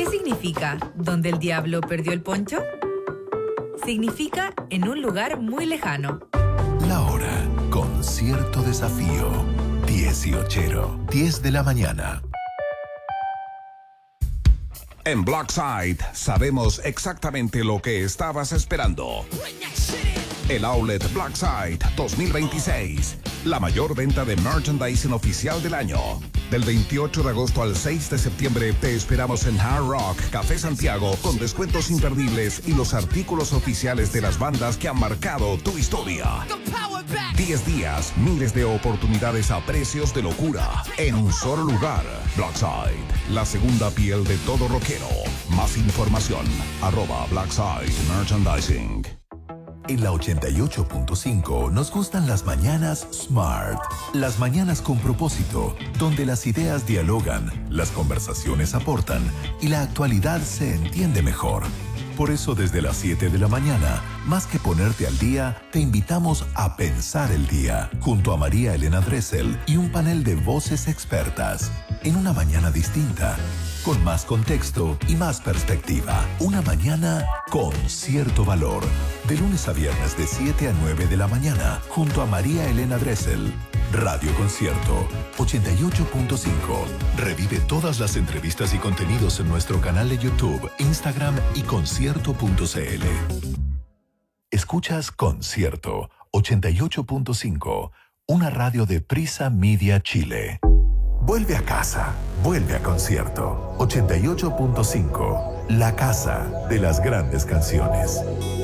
¿Qué significa donde el diablo perdió el poncho? Significa en un lugar muy lejano. La hora con cierto desafío. 18:00, 10 de la mañana. En Blackside sabemos exactamente lo que estabas esperando. El Outlet Blackside 2026. La mayor venta de merchandising oficial del año. Del 28 de agosto al 6 de septiembre te esperamos en Hard Rock Café Santiago con descuentos imperdibles y los artículos oficiales de las bandas que han marcado tu historia. 10 días, miles de oportunidades a precios de locura en un solo lugar. Blackside, la segunda piel de todo rockero. Más información, @Blackside Merchandising. En la 88.5 nos gustan las mañanas Smart. Las mañanas con propósito, donde las ideas dialogan, las conversaciones aportan y la actualidad se entiende mejor. Por eso desde las 7 de la mañana, más que ponerte al día, te invitamos a pensar el día, junto a María Elena Dressel y un panel de voces expertas. En una mañana distinta, con más contexto y más perspectiva. Una mañana con cierto valor. De lunes a viernes de 7 a 9 de la mañana, junto a María Elena Dressel. Radio Concierto 88.5. Revive todas las entrevistas y contenidos en nuestro canal de YouTube, Instagram y concierto.cl. Escuchas Concierto 88.5, una radio de Prisa Media Chile. Vuelve a casa, vuelve a Concierto 88.5, la casa de las grandes canciones.